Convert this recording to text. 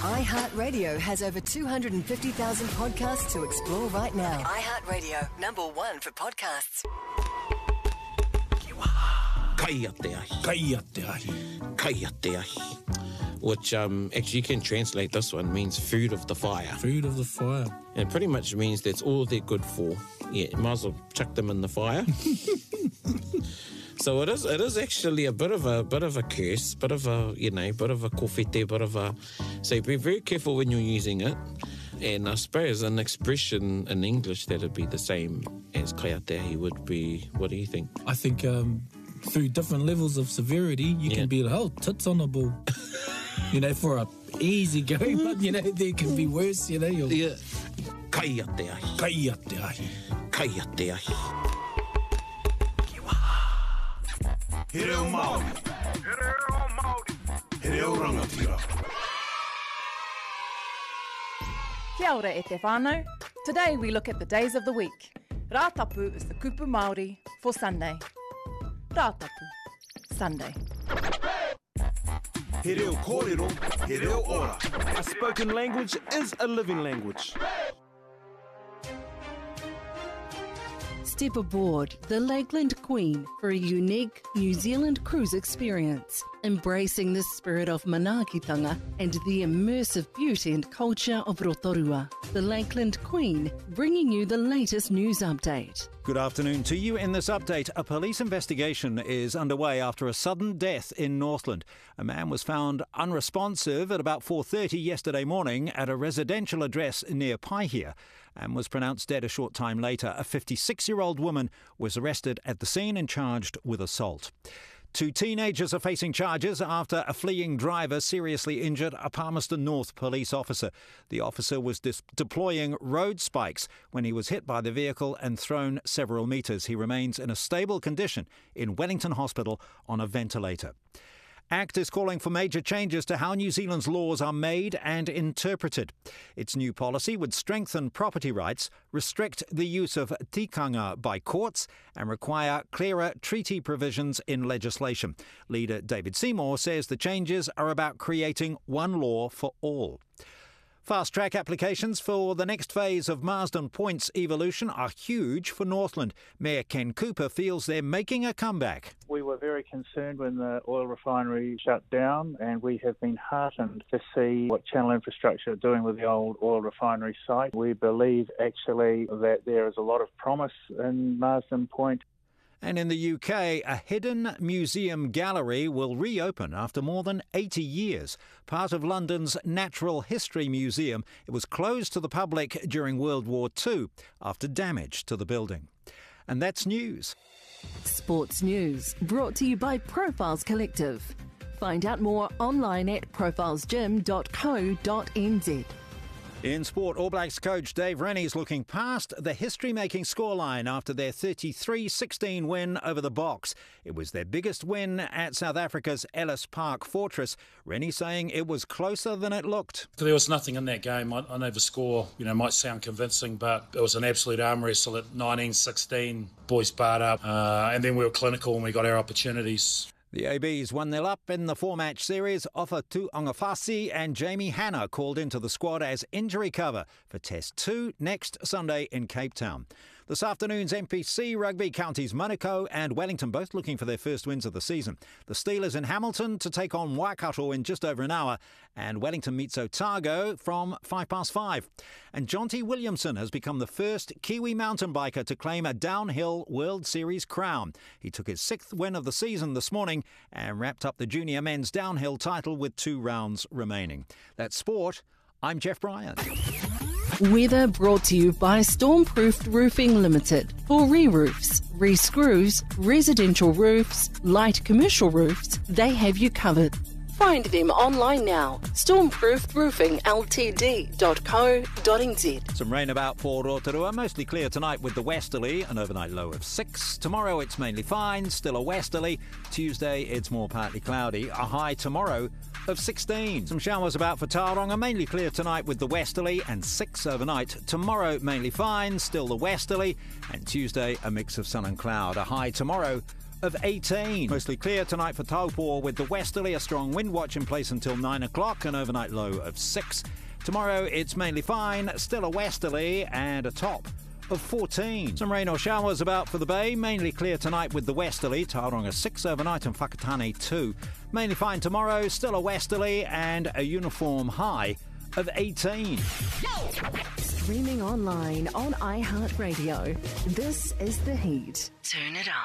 iHeartRadio has over 250,000 podcasts to explore right now. iHeartRadio, #1 for podcasts. Kaya te ahi. Which actually you can translate this one, means food of the fire. Food of the fire. And it pretty much means that's all they're good for. Yeah, you might as well chuck them in the fire. So it is actually a bit of a curse, bit of a kofete, bit of a. So be very careful when you're using it. And I suppose an expression in English that'd be the same as kaya te ahi would be. What do you think? I think through different levels of severity, you can be tits on a ball. For a easy going, but there can be worse. Yeah. Kaya te ahi. Kaya te ahi. Kaya te ahi. He reo Māori. He reo rangatira. Kia ora e te whānau. Today we look at the days of the week. Rātapu is the kupu Māori for Sunday. Rātapu, Sunday. He reo kōrero, he reo ora. A spoken language is a living language. Step aboard the Lakeland Queen for a unique New Zealand cruise experience, embracing the spirit of manaakitanga and the immersive beauty and culture of Rotorua. The Lakeland Queen, bringing you the latest news update. Good afternoon to you. In this update, a police investigation is underway after a sudden death in Northland. A man was found unresponsive at about 4:30 yesterday morning at a residential address near Paihia and was pronounced dead a short time later. A 56-year-old woman was arrested at the scene and charged with assault. 2 teenagers are facing charges after a fleeing driver seriously injured a Palmerston North police officer. The officer was deploying road spikes when he was hit by the vehicle and thrown several metres. He remains in a stable condition in Wellington Hospital on a ventilator. ACT is calling for major changes to how New Zealand's laws are made and interpreted. Its new policy would strengthen property rights, restrict the use of tikanga by courts, and require clearer treaty provisions in legislation. Leader David Seymour says the changes are about creating one law for all. Fast-track applications for the next phase of Marsden Point's evolution are huge for Northland. Mayor Ken Cooper feels they're making a comeback. We were very concerned when the oil refinery shut down, and we have been heartened to see what Channel Infrastructure are doing with the old oil refinery site. We believe actually that there is a lot of promise in Marsden Point. And in the UK, a hidden museum gallery will reopen after more than 80 years. Part of London's Natural History Museum, it was closed to the public during World War II after damage to the building. And that's news. Sports news brought to you by Profiles Collective. Find out more online at profilesgym.co.nz. In sport, All Blacks coach Dave Rennie is looking past the history-making scoreline after their 33-16 win over the Boks. It was their biggest win at South Africa's Ellis Park Fortress. Rennie saying it was closer than it looked. There was nothing in that game. I know the score, might sound convincing, but it was an absolute arm wrestle at 19-16. Boys barred up, and then we were clinical and we got our opportunities. The ABs 1-0 up in the 4-match series. Ofa Tu'ungafasi and Jamie Hanna called into the squad as injury cover for Test 2 next Sunday in Cape Town. This afternoon's NPC Rugby counties Manukau and Wellington both looking for their first wins of the season. The Steelers in Hamilton to take on Waikato in just over an hour, and Wellington meets Otago from 5:05. And Jonty Williamson has become the first Kiwi mountain biker to claim a downhill World Series crown. He took his 6th win of the season this morning and wrapped up the junior men's downhill title with 2 rounds remaining. That's sport. I'm Jeff Bryan. Weather brought to you by Stormproofed Roofing Limited. For re-roofs, re-screws, residential roofs, light commercial roofs, they have you covered. Find them online now. Stormproofedroofingltd.co.nz. Some rain about for Rotorua, mostly clear tonight with the westerly, an overnight low of 6. Tomorrow it's mainly fine, still a westerly. Tuesday it's more partly cloudy, a high tomorrow of 16. Some showers about for Tauranga, mainly clear tonight with the westerly and 6 overnight. Tomorrow mainly fine, still the westerly, and Tuesday a mix of sun and cloud, a high tomorrow of 18. Mostly clear tonight for Taupo with the westerly, a strong wind watch in place until 9 o'clock, an overnight low of 6. Tomorrow it's mainly fine, still a westerly and a top of 14. Some rain or showers about for the bay, mainly clear tonight with the westerly, Tauranga 6 overnight and Whakatane 2. Mainly fine tomorrow, still a westerly and a uniform high of 18. Streaming online on iHeartRadio. This is The Heat. Turn it on.